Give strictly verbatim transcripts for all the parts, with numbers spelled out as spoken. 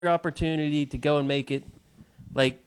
opportunity to go and make it. Like,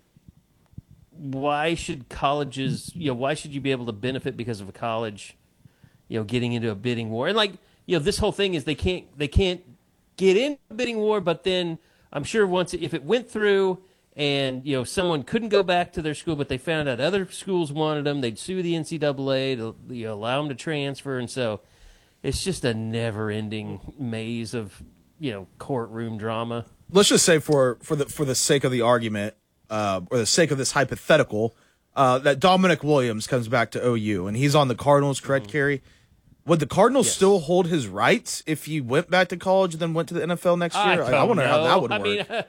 why should colleges, you know, why should you be able to benefit because of a college, you know, getting into a bidding war? And like, you know, this whole thing is they can't they can't get into a bidding war, but then I'm sure once if it went through and, you know, someone couldn't go back to their school, but they found out other schools wanted them, they'd sue the N C double A to, you know, allow them to transfer, and so it's just a never-ending maze of, you know, courtroom drama. Let's just say for for the for the sake of the argument, uh, or the sake of this hypothetical, uh, that Dominic Williams comes back to O U and he's on the Cardinals, correct, mm-hmm. Kerry? Would the Cardinals yes. still hold his rights if he went back to college and then went to the N F L next year? I, I, I wonder know. how that would I work. Mean, uh,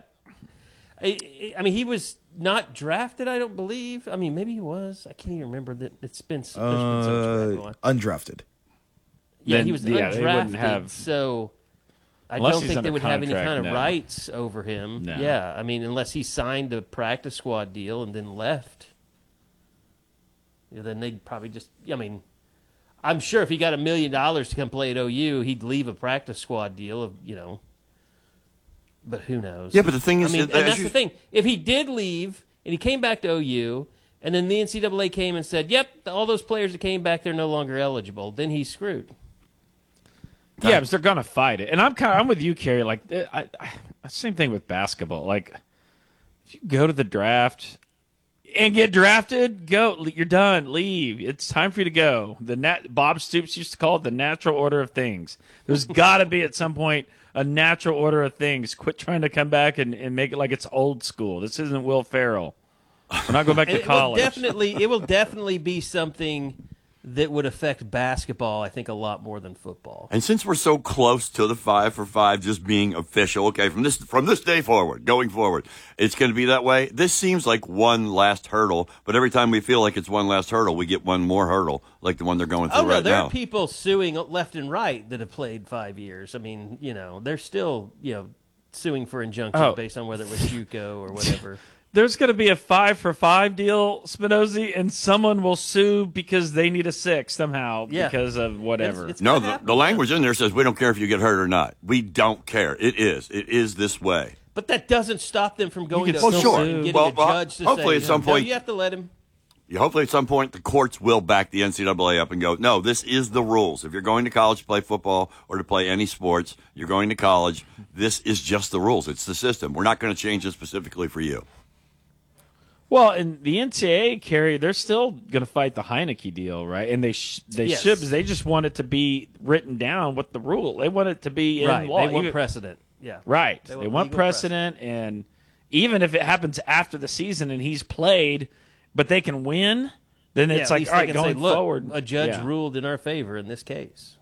I, I mean, he was not drafted, I don't believe. I mean, maybe he was. I can't even remember. That It's been, it's been so uh, undrafted. Yeah, then, he was yeah, undrafted, have, so I don't think they would have any kind of no. rights over him. No. Yeah, I mean, unless he signed a practice squad deal and then left. Yeah, then they'd probably just, I mean... I'm sure if he got a million dollars to come play at O U, he'd leave a practice squad deal of, you know, but who knows? Yeah, but the thing is, I mean, that, and that's you, the thing. If he did leave and he came back to O U, and then the N C double A came and said, "Yep, all those players that came back, they're no longer eligible," then he's screwed. Yeah, because they're gonna fight it, and I'm kind of I'm with you, Kerry. Like, I, I, same thing with basketball. Like, if you go to the draft and get drafted, go. You're done. Leave. It's time for you to go. The nat- Bob Stoops used to call it the natural order of things. There's got to be at some point a natural order of things. Quit trying to come back and, and make it like it's old school. This isn't Will Ferrell. We're not going back to it college. Will definitely, it will definitely be something that would affect basketball, I think, a lot more than football. And since we're so close to the five for five just being official, okay, from this from this day forward, going forward, it's going to be that way. This seems like one last hurdle, but every time we feel like it's one last hurdle, we get one more hurdle, like the one they're going through oh, no, right there now. Are people suing left and right that have played five years. I mean, you know, they're still, you know, suing for injunctions oh. based on whether it was JUCO or whatever. There's going to be a five for five deal, Spinozzi, and someone will sue because they need a six somehow yeah. because of whatever. It's, it's no, the, the language in there says we don't care if you get hurt or not. We don't care. It is. It is this way. But that doesn't stop them from going to well, sure. and getting well, a judge to hopefully say, at some no, point, you have to let him. Hopefully at some point the courts will back the N C double A up and go, no, this is the rules. If you're going to college to play football or to play any sports, you're going to college, this is just the rules. It's the system. We're not going to change it specifically for you. Well, and the N C double A, Kerry, they're still going to fight the Heineke deal, right? And they sh- they yes. should. They just want it to be written down what the rule. They want it to be in right. law. They want even, precedent. Yeah. Right. They, they want precedent, precedent, and even if it happens after the season and he's played, but they can win, then it's yeah, like, all right, going say, Look, forward. A judge yeah. ruled in our favor in this case.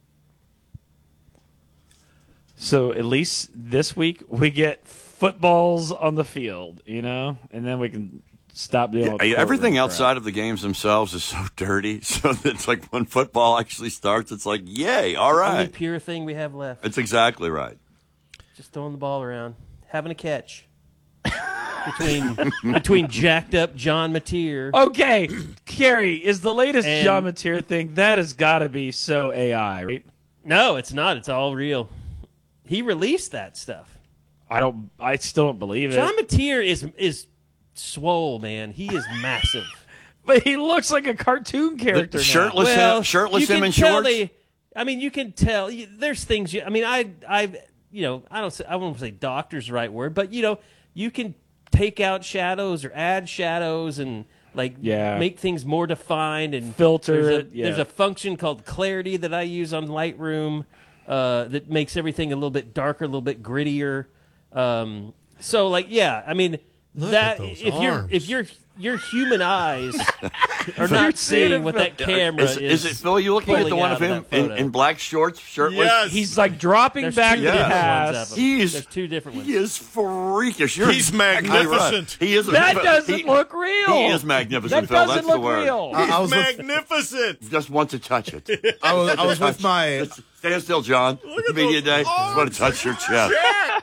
So at least this week we get footballs on the field, you know, and then we can stop dealing yeah, with everything crap. outside of the games themselves is so dirty. So it's like when football actually starts, it's like, yay, all right. The only pure thing we have left. It's exactly right. Just throwing the ball around, having a catch between between jacked up John Mateer. Okay, Kerry, is the latest and, John Mateer thing that has got to be so A I, right? No, it's not. It's all real. He released that stuff. I don't. I still don't believe it. John Mateer is is swole, man. He is massive, but he looks like a cartoon character. The shirtless, now. him, well, shirtless him in tell shorts. They, I mean, you can tell. There's things. You, I mean, I, I, you know, I don't. Say, I won't say doctor's the right word, but you know, you can take out shadows or add shadows and like yeah. make things more defined and filter there's a, it. Yeah. There's a function called clarity that I use on Lightroom uh, that makes everything a little bit darker, a little bit grittier. Um, so like, yeah, I mean Look that at those if arms. you're if your your human eyes are You're not seeing seeing it, what Phil. that camera is, is. is it Phil? You looking at the pulling one out of him that in, photo. in black shorts, shirtless? Yes. He's like dropping There's back two the different pass. ones of them. He is- There's two different ones. He is freakish. You're He's exactly right. magnificent. He is. That doesn't he, look real. He is magnificent. That Phil. doesn't That's look the word. real. I, I was with, Magnificent. Just want to touch it. I was, I was with my Stand still, John. Look at Media those day. Just want arms. to touch your chest. Jack,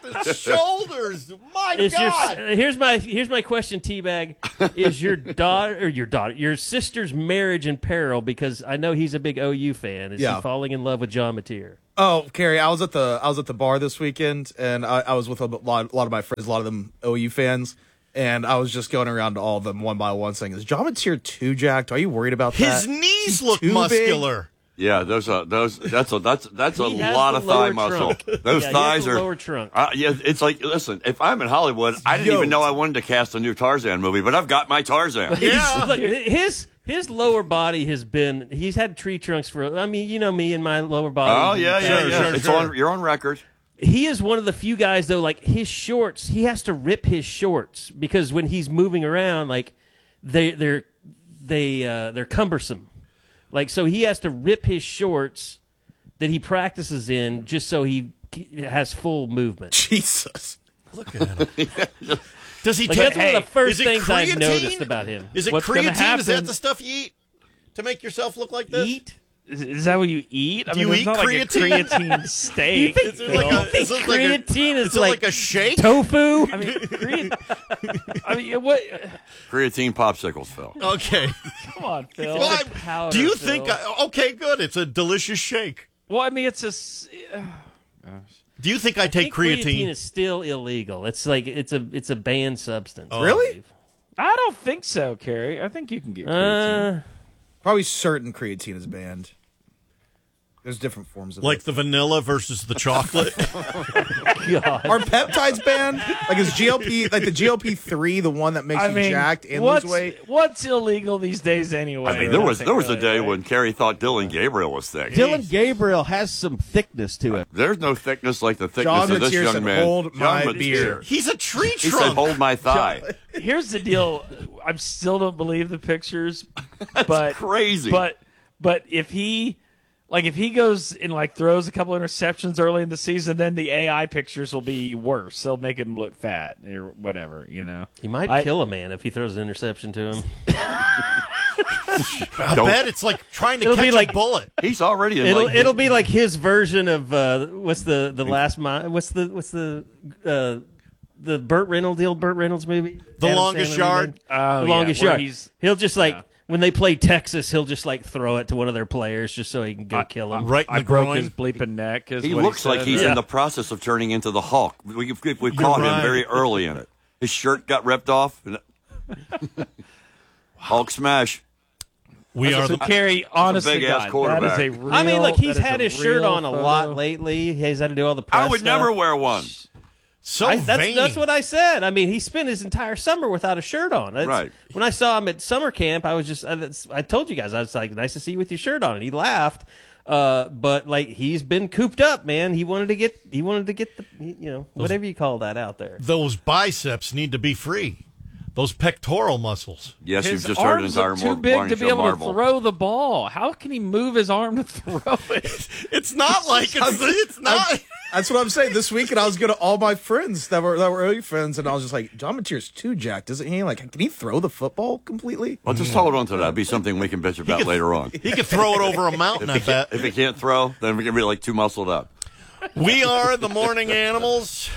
the shoulders. My Is your, God. here's my here's my question, Teabag. Is your daughter or your daughter your sister's marriage in peril? Because I know he's a big O U fan. Is Yeah. he falling in love with John Mateer? Oh, Carrie, I was at the I was at the bar this weekend, and I, I was with a lot, a lot of my friends, a lot of them O U fans, and I was just going around to all of them one by one, saying, "Is John Mateer too jacked? Are you worried about His that?" knees look too big. muscular. Yeah, those are those. That's a that's that's a He has lot the of thigh lower muscle. trunk. Those Yeah, he has thighs the are lower trunk. Uh, yeah, it's like listen. If I'm in Hollywood, I didn't even Yoked. know I wanted to cast a new Tarzan movie, but I've got my Tarzan. Yeah. Look, his his lower body has been. He's had tree trunks for. I mean, you know me and my lower body. Oh yeah, yeah, Sure, yeah. sure, it's sure. on. You're on record. He is one of the few guys though. Like his shorts, he has to rip his shorts because when he's moving around, like they they're they uh, they're cumbersome. Like so, he has to rip his shorts that he practices in just so he has full movement. Jesus. Look at him. Does he Like take? that's one of the first is it things I've creatine? noticed about him. Is it What's gonna creatine? Is that happen- the stuff you eat to make yourself look like this? Eat. Is, is that what you eat? I Do mean, you there's eat not creatine? like a creatine steak. Is it like a, is it like a, Creatine is is it like, like a shake? tofu. I mean, creatine. I mean, what? Creatine popsicles, Phil. Okay. Come on, Phil. Well, I- powder, do you Phil. think? I, okay, good. It's a delicious shake. Well, I mean, it's a. s- uh, Do you think I I take think creatine? is still illegal. It's like it's a it's a banned substance. I Really? believe. I don't think so, Carrie. I think you can get creatine. Uh, Probably certain creatine is banned. There's different forms of Like it. the vanilla versus the chocolate? God. Are peptides banned? Like is G L P like the G L P three the one that makes I you mean, jacked and what's, lose weight? what's illegal these days anyway? I mean, there was Nothing there was a really, day right? when Carrie thought Dylan Gabriel was thick. Dylan Gabriel has some thickness to it. There's no thickness like the thickness John of this Mateer young said, man. "Hold John my Mateer. beer." He's a tree He trunk. said, "Hold my thigh." Here's the deal. I still don't believe the pictures, but crazy. But but if he like if he goes and like throws a couple interceptions early in the season, then the A I pictures will be worse. They'll make him look fat or whatever, you know. He might I- kill a man if he throws an interception to him. I Don't- bet it's like trying to It'll catch be like- a bullet. He's already in It'll like, it'll be like his version of uh, what's the the last mi- what's the what's the uh, the Burt Reynolds the old Burt Reynolds movie The Adam Longest Sandler Yard? movie? Oh, the yeah, longest where yard. he's- He'll just like yeah. when they play Texas, he'll just like throw it to one of their players just so he can go kill him. Right in I the broke groin. his bleeping neck. Is he what looks he like said. he's Yeah. in the process of turning into the Hulk. We we, we caught him right. very early in it. His shirt got ripped off. Hulk smash. We are So the Carrie, honest to big-ass God, that is quarterback. a real. I mean, look, he's that is had a his shirt real on a photo. lot lately. He's had to do all the press I would stuff. never wear one. so I, that's, vain. that's what I said. I mean, he spent his entire summer without a shirt on. That's, Right. When I saw him at summer camp, I was just, I, that's, I told you guys, I was like, nice to see you with your shirt on. And he laughed. Uh, but like, he's been cooped up, man. He wanted to get, he wanted to get the, you know, whatever you call that out there. Those biceps need to be free. Those pectoral muscles. Yes, His you've just heard an arms entire are too Mor- big morning to be show able marvel. to throw the ball. How can he move his arm to throw it? It's not like it's, it's not. That's what I'm saying. This weekend I was going to all my friends that were that were O U friends, and I was just like, John Mateer's too jacked, isn't he? Like, can he throw the football completely? Well, just hold on to that. It'll be something we can bitch about could- later on. He could throw it over a mountain, I bet. If he can't throw, then we can be like too muscled up. We are the morning animals.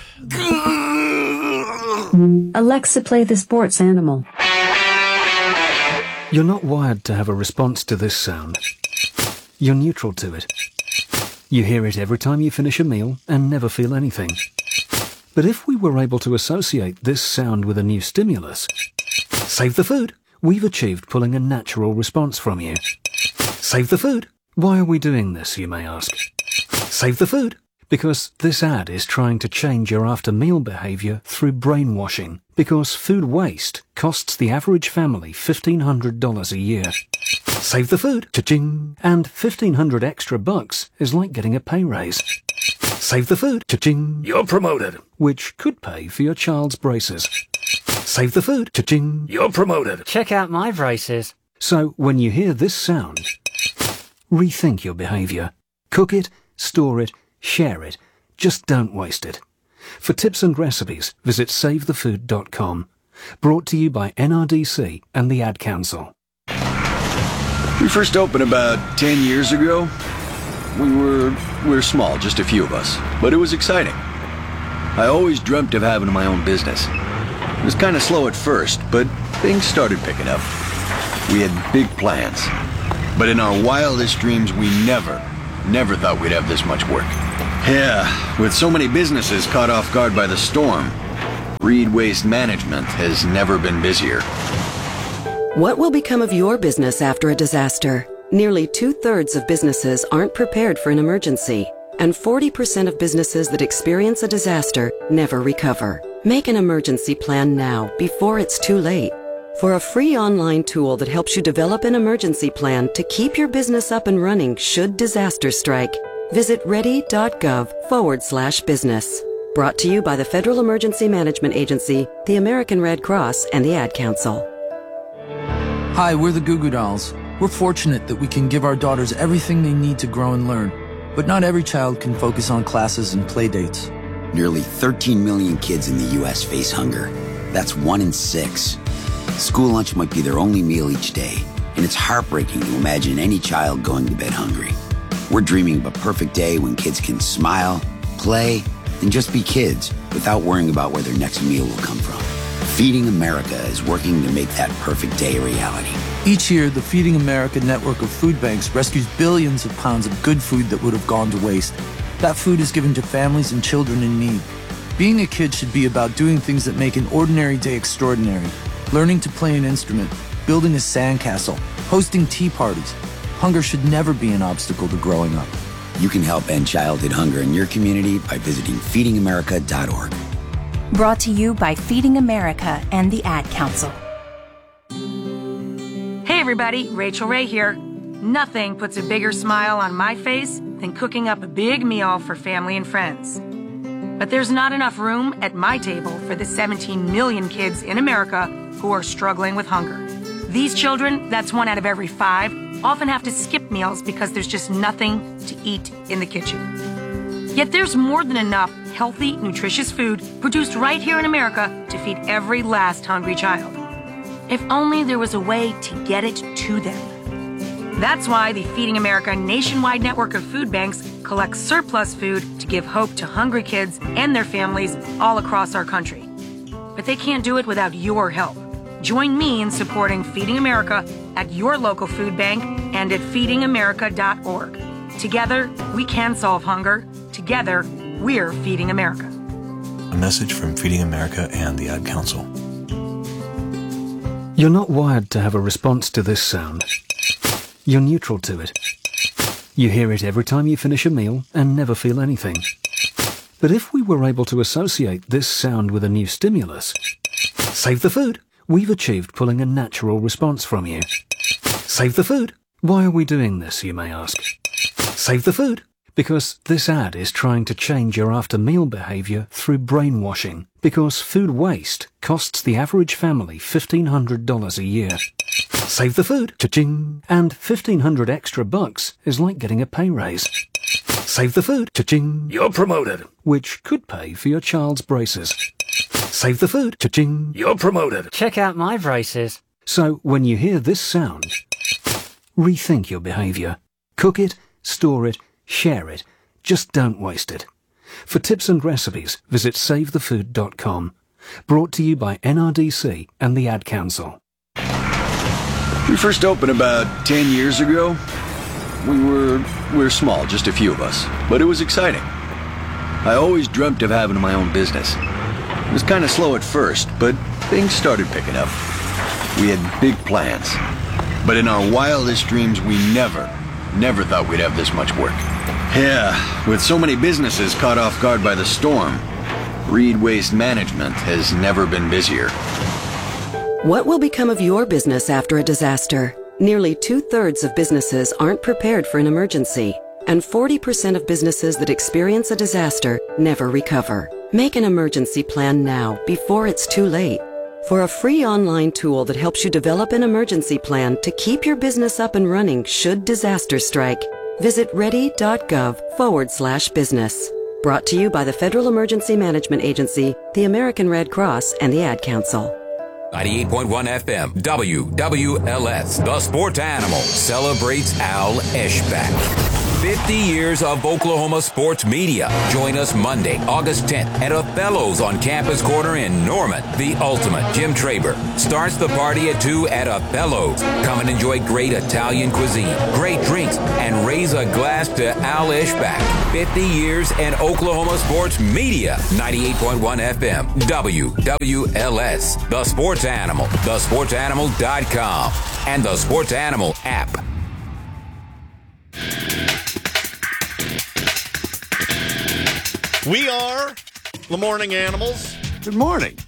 Alexa, play the sports animal. You're not wired to have a response to this sound. You're neutral to it. You hear it every time you finish a meal and never feel anything. But if we were able to associate this sound with a new stimulus, save the food, we've achieved pulling a natural response from you. Save the food. Why are we doing this, you may ask? Save the food. Because this ad is trying to change your after-meal behavior through brainwashing. Because food waste costs the average family fifteen hundred dollars a year. Save the food, cha-ching, and fifteen hundred extra bucks is like getting a pay raise. Save the food, cha-ching, you're promoted, which could pay for your child's braces. Save the food, cha-ching, you're promoted. Check out my braces. So when you hear this sound, rethink your behavior. Cook it, store it, share it. Just don't waste it. For tips and recipes, visit save the food dot com. Brought to you by N R D C and the Ad Council. We first opened about ten years ago. We were we were small, just a few of us, but it was exciting. I always dreamt of having my own business. It was kind of slow at first, but things started picking up. We had big plans. But in our wildest dreams, we never, never thought we'd have this much work. Yeah, with so many businesses caught off guard by the storm, Reed Waste Management has never been busier. What will become of your business after a disaster? Nearly two-thirds of businesses aren't prepared for an emergency, and forty percent of businesses that experience a disaster never recover. Make an emergency plan now, before it's too late. For a free online tool that helps you develop an emergency plan to keep your business up and running should disaster strike, visit ready.gov forward slash business. Brought to you by the Federal Emergency Management Agency, the American Red Cross, and the Ad Council. Hi, we're the Goo Goo Dolls. We're fortunate that we can give our daughters everything they need to grow and learn. But not every child can focus on classes and play dates. Nearly thirteen million kids in the U S face hunger. That's one in six. School lunch might be their only meal each day, and it's heartbreaking to imagine any child going to bed hungry. We're dreaming of a perfect day when kids can smile, play, and just be kids without worrying about where their next meal will come from. Feeding America is working to make that perfect day a reality. Each year, the Feeding America network of food banks rescues billions of pounds of good food that would have gone to waste. That food is given to families and children in need. Being a kid should be about doing things that make an ordinary day extraordinary. Learning to play an instrument, building a sandcastle, hosting tea parties. Hunger should never be an obstacle to growing up. You can help end childhood hunger in your community by visiting feeding america dot org. Brought to you by Feeding America and the Ad Council. Hey everybody, Rachel Ray here. Nothing puts a bigger smile on my face than cooking up a big meal for family and friends. But there's not enough room at my table for the seventeen million kids in America who are struggling with hunger. These children, that's one out of every five, often have to skip meals because there's just nothing to eat in the kitchen. Yet there's more than enough healthy, nutritious food produced right here in America to feed every last hungry child. If only there was a way to get it to them. That's why the Feeding America nationwide network of food banks collects surplus food to give hope to hungry kids and their families all across our country. But they can't do it without your help. Join me in supporting Feeding America at your local food bank and at feeding america dot org. Together, we can solve hunger. Together, we're Feeding America. A message from Feeding America and the Ad Council. You're not wired to have a response to this sound. You're neutral to it. You hear it every time you finish a meal and never feel anything. But if we were able to associate this sound with a new stimulus, save the food, we've achieved pulling a natural response from you. Save the food. Why are we doing this, you may ask? Save the food. Because this ad is trying to change your after-meal behavior through brainwashing. Because food waste costs the average family fifteen hundred dollars a year. Save the food. Cha-ching. And fifteen hundred extra bucks is like getting a pay raise. Save the food. Cha-ching. You're promoted. Which could pay for your child's braces. Save the food. Cha-ching. You're promoted. Check out my braces. So when you hear this sound, rethink your behavior. Cook it, store it, share it. Just don't waste it. For tips and recipes, visit save the food dot com. Brought to you by N R D C and the Ad Council. We first opened about ten years ago. We were, we were small, just a few of us, but it was exciting. I always dreamt of having my own business. It was kind of slow at first, but things started picking up. We had big plans. But in our wildest dreams, we never, never thought we'd have this much work. Yeah, with so many businesses caught off guard by the storm, Reed Waste Management has never been busier. What will become of your business after a disaster? Nearly two-thirds of businesses aren't prepared for an emergency, and forty percent of businesses that experience a disaster never recover. Make an emergency plan now, before it's too late. For a free online tool that helps you develop an emergency plan to keep your business up and running should disaster strike, visit ready.gov forward slash business. Brought to you by the Federal Emergency Management Agency, the American Red Cross, and the Ad Council. ninety-eight point one F M, W W L S, the Sports Animal, celebrates Al Eschbach. fifty years of Oklahoma sports media. Join us Monday, August tenth at Othello's on Campus Corner in Norman. The ultimate Jim Traber starts the party at two at Othello's. Come and enjoy great Italian cuisine, great drinks, and raise a glass to Al Ishbak. fifty years in Oklahoma sports media. ninety-eight point one F M, W W L S. The Sports Animal, the sports animal dot com, and the Sports Animal app. We are the Morning Animals. Good morning.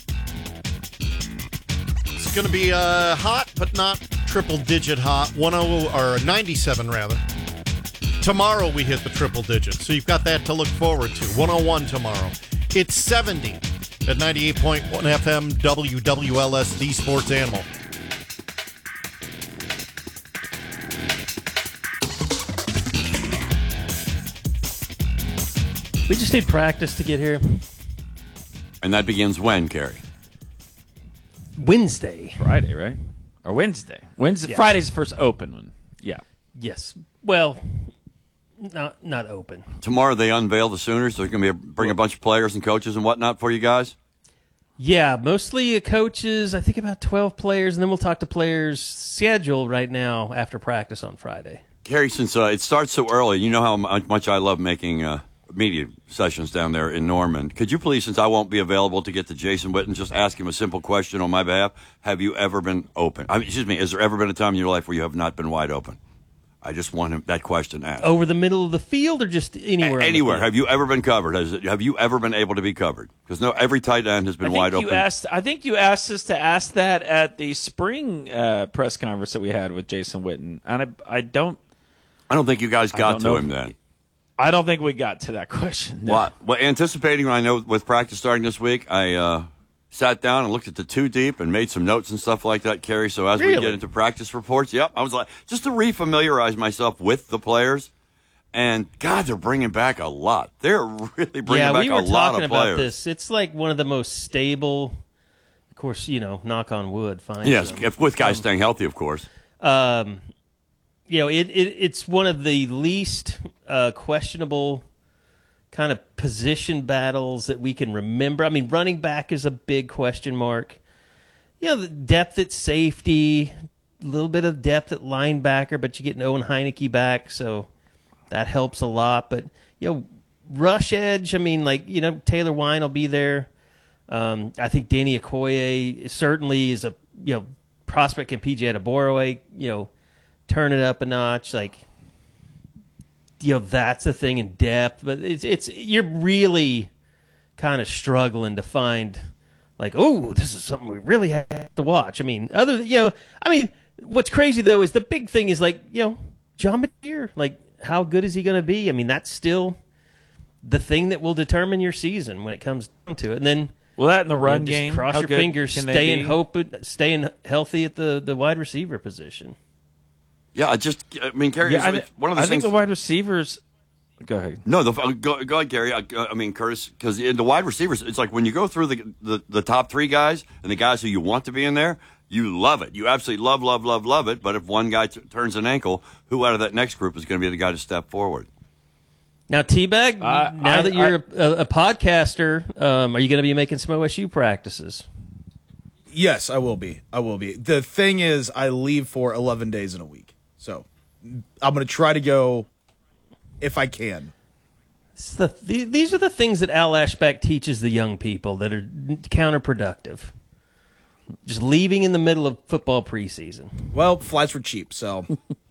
It's going to be uh, hot, but not triple-digit hot. one oh or ninety-seven rather. Tomorrow we hit the triple digits, so you've got that to look forward to. one oh one tomorrow. It's seventy at ninety-eight point one F M, W W L S, the Sports Animal. We just need practice to get here. And that begins when, Kerry? Wednesday. Friday, right? Or Wednesday. Wednesday. Yes. Friday's the first open one. Yeah. Yes. Well, not not open. Tomorrow they unveil the Sooners. They're going to be a, bring a bunch of players and coaches and whatnot for you guys? Yeah, mostly uh, coaches. I think about twelve players, and then we'll talk to players' schedule right now after practice on Friday. Kerry, since uh, it starts so early, you know how much I love making uh, media sessions down there in Norman. Could you please, since I won't be available to get to Jason Witten, just ask him a simple question on my behalf? Have you ever been open? I mean, excuse me, has there ever been a time in your life where you have not been wide open? I just want him, that question asked. Over the middle of the field or just anywhere? A- anywhere. Have you ever been covered? Has it, have you ever been able to be covered? Because no, every tight end has been I think wide you open. Asked, I think you asked us to ask that at the spring uh, press conference that we had with Jason Witten. And I, I don't... I don't think you guys got to him if, then. I don't think we got to that question. No. Well, well, anticipating, I know with practice starting this week, I uh, sat down and looked at the two deep and made some notes and stuff like that, Kerry. So as really? we get into practice reports, yep, I was like, just to refamiliarize myself with the players. And God, they're bringing back a lot. They're really bringing yeah, back we were a lot talking of about players. this. It's like one of the most stable. Of course, you know, knock on wood. Fine. Yes, if, with guys um, staying healthy, of course. Um, you know, it, it it's one of the least uh, questionable kind of position battles that we can remember. I mean, running back is a big question mark. You know, the depth at safety, a little bit of depth at linebacker, but you get Owen Heineke back, so that helps a lot. But, you know, rush edge, I mean, like, you know, Taylor Wine will be there. Um, I think Danny Okoye certainly is a, you know, prospect in P J Adeborough, you know, turn it up a notch. Like, you know, that's the thing in depth. But it's, it's you're really kind of struggling to find, like, oh, this is something we really have to watch. I mean, other than, you know, I mean, what's crazy, though, is the big thing is, like, you know, John Mateer, like, how good is he going to be? I mean, that's still the thing that will determine your season when it comes down to it. And then, well, that in the run you know, just game, cross how your good fingers, can they staying be? hope, staying healthy at the, the wide receiver position. Yeah, I just, I mean, Kerry, Yeah, I, it's one of the I things. think the wide receivers. Go ahead. No, the, go, go ahead, Gary. I, I mean, Curtis, because the wide receivers, it's like when you go through the, the the top three guys and the guys who you want to be in there, you love it. You absolutely love, love, love, love it. But if one guy t- turns an ankle, who out of that next group is going to be the guy to step forward? Now, T-Bag, Uh, now I- that you're I- a, a podcaster, um, are you going to be making some O S U practices? Yes, I will be. I will be. The thing is, I leave for eleven days in a week. So I'm going to try to go if I can. It's the, the, these are the things that Al Ashback teaches the young people that are counterproductive. Just leaving in the middle of football preseason. Well, flights were cheap, so.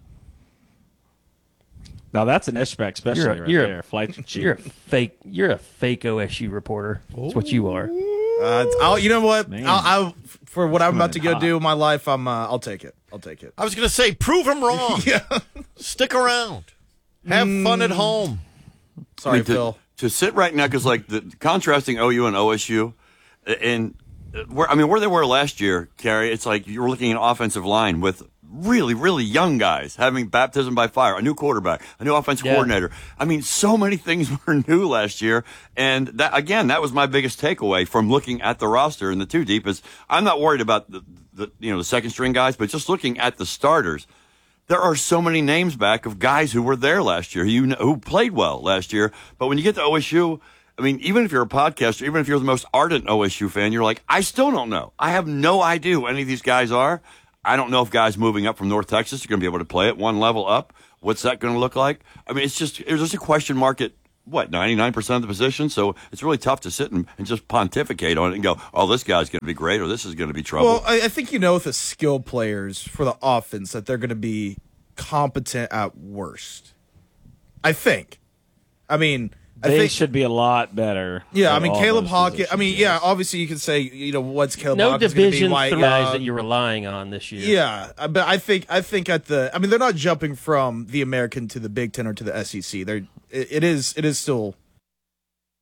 Now that's an Ishbak special You're a, right you're there. a, Flight cheap. You're a fake. You're a fake O S U reporter. That's what you are. Uh, I'll, you know what? Man. I'll, I'll, for what I'm about to go hot. do in my life, I'm. Uh, I'll take it. I'll take it. I was going to say, prove them wrong. Yeah. Stick around. Have fun at home. Sorry, I mean, to, Phil. To sit right now, because like the contrasting O U and O S U, and where I mean where they were last year, Kerry, it's like you were looking at an offensive line with really, really young guys having baptism by fire, a new quarterback, a new offensive Yeah. coordinator. I mean, so many things were new last year, and that again, that was my biggest takeaway from looking at the roster and the two deep is I'm not worried about the, the you know the second string guys, but just looking at the starters. there are so many names back of guys who were there last year, you know, who played well last year. But when you get to O S U, I mean, even if you're a podcaster, even if you're the most ardent O S U fan, you're like, I still don't know. I have no idea who any of these guys are. I don't know if guys moving up from North Texas are going to be able to play at one level up. What's that going to look like? I mean, it's just, there's just a question mark at, what, ninety-nine percent of the position? So it's really tough to sit and, and just pontificate on it and go, oh, this guy's going to be great or this is going to be trouble. Well, I, I think you know with the skill players for the offense that they're going to be competent at worst. I think. I mean, They I think, should be a lot better. Yeah, I at mean, all Caleb those Hawkins. I positions, mean, yes. yeah, obviously you can say, you know, what's Caleb No Hawkins going to be? Division White three guys Young. that you're relying on this year. Yeah, uh, but I think I think at the I mean they're not jumping from the American to the Big Ten or to the S E C. They're it, it is it is still